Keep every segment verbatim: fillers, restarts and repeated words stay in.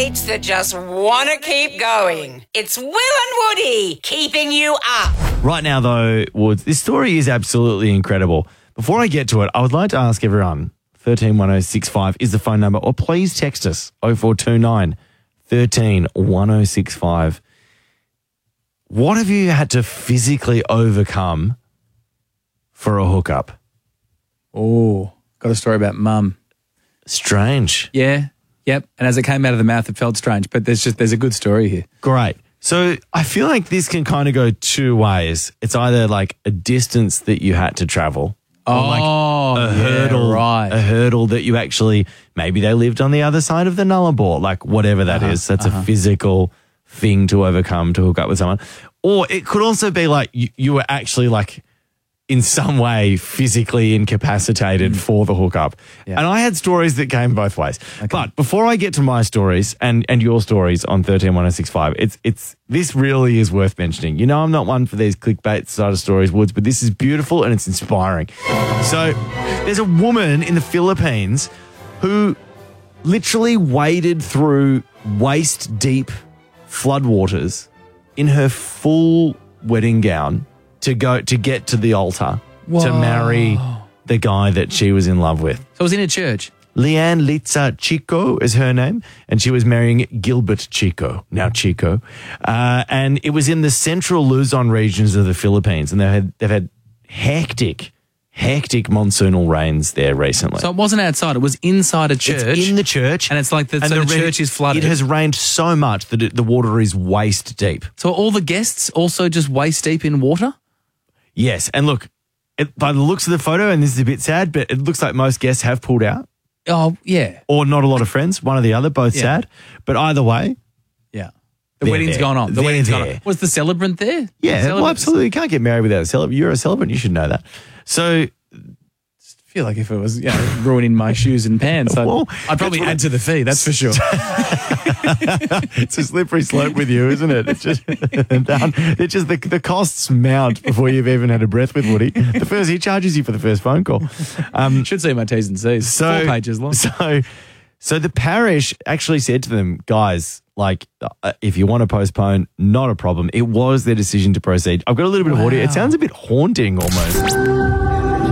dates that just want to keep going. It's Will and Woody keeping you up. Right now, though, Woods, this story is absolutely incredible. Before I get to it, I would like to ask everyone, one three one zero six five is the phone number, or please text us, oh four two nine, one three one zero six five. What have you had to physically overcome for a hookup? Oh, got a story about mum. Strange. Yeah, yep. And as it came out of the mouth, it felt strange, but there's just there's a good story here. Great. So I feel like this can kind of go two ways. It's either like a distance that you had to travel, or like Oh, a yeah, hurdle, right. a hurdle that you actually, maybe they lived on the other side of the Nullarbor, like whatever that Uh-huh, is. That's uh-huh. a physical thing to overcome to hook up with someone. Or it could also be like you, you were actually like in some way physically incapacitated for the hookup. Yeah. And I had stories that came both ways. But before I get to my stories and, and your stories on one three one zero six five, it's it's this really is worth mentioning. You know, I'm not one for these clickbait side of stories, Woods, but this is beautiful and it's inspiring. So there's a woman in the Philippines who literally waded through waist-deep floodwaters in her full wedding gown to go to get to the altar to Whoa. marry the guy that she was in love with. So it was in a church. Leanne Litza Chico is her name, and she was marrying Gilbert Chico, now Chico. Uh, and it was in the central Luzon regions of the Philippines, and they had they've had hectic, hectic monsoonal rains there recently. So it wasn't outside, it was inside a church. It's in the church. And it's like the, so the, ra- church is flooded. It has rained so much that it, the water is waist deep. So all the guests also just waist deep in water? Yes, and look, it, by the looks of the photo, and this is a bit sad, but it looks like most guests have pulled out, Oh, yeah. or not a lot of friends, one or the other, both Yeah. sad. But either way, Yeah. The They're wedding's there. gone on. The They're wedding's gone there. on. Was the celebrant there? yeah, Celebrant- well, absolutely, you can't get married without a celebrant. You're a celebrant, you should know that. So, I feel like if it was you know, ruining my shoes and pants, I'd, Well, I'd probably that's what add to the fee, that's for sure. it's a slippery slope with you, isn't it? It's just, down, it's just the, the costs mount before you've even had a breath with Woody. The first, he charges you for the first phone call. Um, Should see my T's and C's. So, Four pages long. So, so the parish actually said to them, guys, like, uh, if you want to postpone, not a problem. It was their decision to proceed. I've got a little bit of audio. It sounds a bit haunting almost.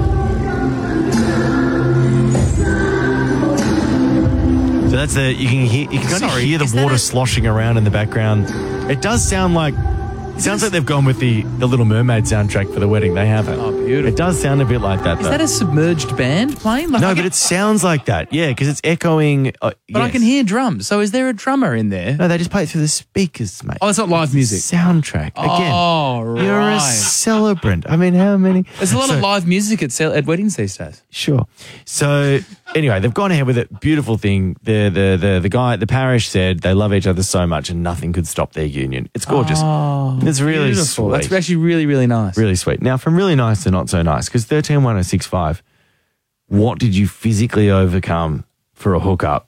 So that's the, you can hear, you can kind of Sorry, hear the is that water a- sloshing around in the background. It does sound like, it sounds like they've gone with the, the Little Mermaid soundtrack for the wedding. They haven't. Oh, beautiful. It does sound a bit like that, Is though. that a submerged band playing? Like, no, I but can, it sounds like that. Yeah, because it's echoing. Uh, but I yes. can hear drums. So is there a drummer in there? No, they just play it through the speakers, mate. Oh, it's not live music. Soundtrack. Again, Oh, right. you're a celebrant. I mean, how many? There's a lot So- of live music at, cel- at weddings these days. Sure. So anyway, they've gone ahead with it. Beautiful thing. The the the the guy at the parish said they love each other so much and nothing could stop their union. It's gorgeous. Oh, it's really beautiful. sweet. That's actually really, really nice. Really sweet. Now, from really nice to not so nice, because thirteen one oh six five, what did you physically overcome for a hookup?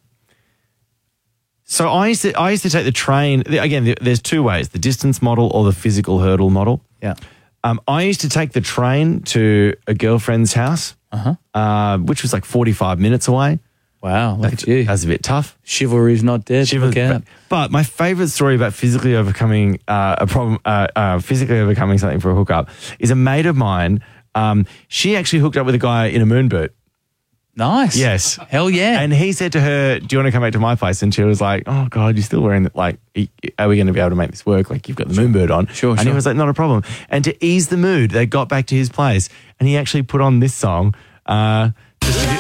So I used to I used to take the train. Again, there's two ways: the distance model or the physical hurdle model. Yeah. Um, I used to take the train to a girlfriend's house, Uh-huh. uh, which was like forty-five minutes away. Wow, look at you. That was a bit tough. Chivalry's not dead. Shiva- Look out. But, but my favourite story about physically overcoming uh, a problem, uh, uh, physically overcoming something for a hookup, is a mate of mine. Um, she actually hooked up with a guy in a moon boot. Nice. Yes. Hell yeah. And he said to her, do you want to come back to my place? And she was like, oh, God, you're still wearing that. Like, are we going to be able to make this work? Like, you've got the moon boot on. Sure, And sure. he was like, not a problem. And to ease the mood, they got back to his place. And he actually put on this song uh, just, to, gi-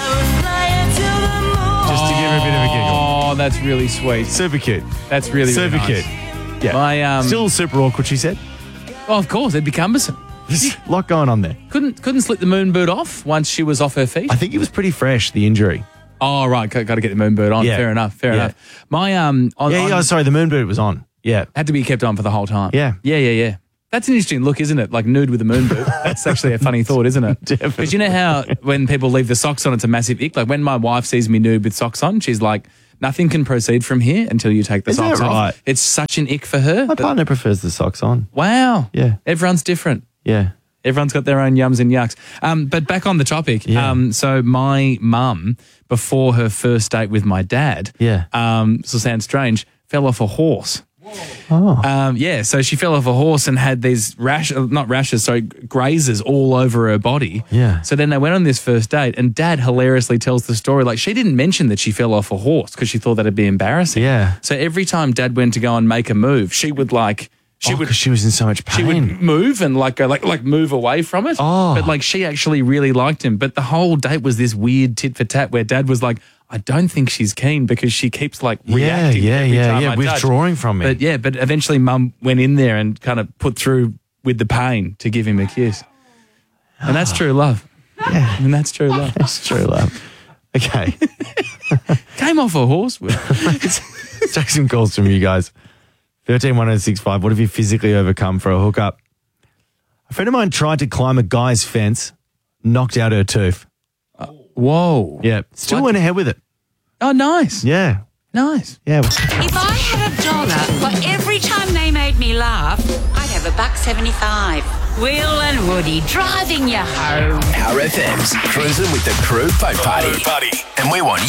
just to give her a bit of a giggle. Oh, that's really sweet. Super cute. That's really, really Super nice. cute. Yeah. My, um, Still super awkward, she said. Oh, of course, it'd be cumbersome. There's a lot going on there. Couldn't couldn't slip the moon boot off once she was off her feet. I think it was pretty fresh, the injury. Oh, right, got, got to get the moon boot on. Yeah. Fair enough. Fair Yeah. enough. My um, on, Yeah, on- yeah, sorry, the moon boot was on. Yeah. had to be kept on for the whole time. Yeah. yeah, yeah, yeah. That's an interesting look, isn't it? Like nude with a moon boot. That's actually a funny thought, isn't it? Definitely. Because you know how when people leave the socks on, it's a massive ick. Like when my wife sees me nude with socks on, she's like, nothing can proceed from here until you take the Is that socks right? off. It's such an ick for her. My that- partner prefers the socks on. wow. Yeah. Everyone's different. Yeah. Everyone's got their own yums and yucks. Um, but back on the topic. Yeah. Um, so my mum, before her first date with my dad, Yeah. um, this will sound strange, fell off a horse. Oh. Um, yeah, so she fell off a horse and had these rash, uh, not rashes, sorry, grazes all over her body. Yeah. So then they went on this first date, and Dad hilariously tells the story. Like, she didn't mention that she fell off a horse because she thought that'd be embarrassing. Yeah. So every time Dad went to go and make a move, she would like, she Oh, would 'cause she was in so much she pain. would move and like go like like move away from it. Oh. But like she actually really liked him. But the whole date was this weird tit for tat where Dad was like, I don't think she's keen because she keeps like Yeah, reacting. yeah, every yeah, time yeah, I touch. withdrawing from me. But yeah, but eventually Mum went in there and kind of put through with the pain to give him a kiss. And that's true love. Yeah. And that's true love. That's true, love. Okay. Came off a horse. Will. Let's take some calls from you guys. thirteen one oh six five. What have you physically overcome for a hookup? A friend of mine tried to climb a guy's fence, knocked out her tooth. Whoa. Yeah. Still What? went ahead with it. Oh, nice. Yeah. Nice. Yeah. If I had a dollar for every time they made me laugh, I'd have a buck seventy-five. Will and Woody driving you home. Our F M's cruising with the crew boat party. And we want